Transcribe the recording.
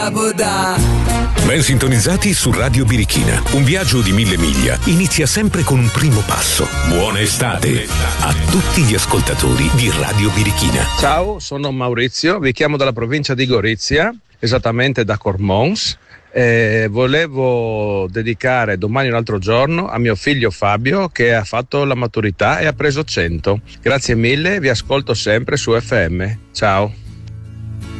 Ben sintonizzati su Radio Birichina. Un viaggio di 1000 miglia inizia sempre con un primo passo. Buona estate a tutti gli ascoltatori di Radio Birichina. Ciao, sono Maurizio, vi chiamo dalla provincia di Gorizia, esattamente da Cormons. Volevo dedicare domani un altro giorno a mio figlio Fabio, che ha fatto la maturità e ha preso 100. Grazie mille, vi ascolto sempre su FM. Ciao.